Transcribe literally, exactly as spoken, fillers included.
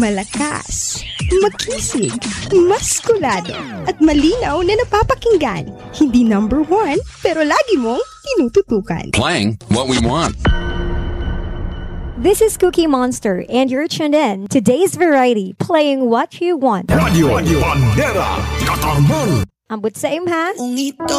Malakas, makisig, maskulado, at malinaw na napapakinggan. Hindi number one, pero lagi mong tinututukan. Playing what we want. This is Cookie Monster, and you're tuned in to Today's Variety, playing what you want. Radio Bandera Katarman. Ambot sa imha. Kung ito